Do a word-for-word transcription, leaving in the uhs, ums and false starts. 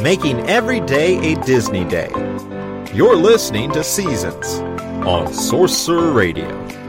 making every day a Disney day. You're listening to Seasons on Sorcerer Radio.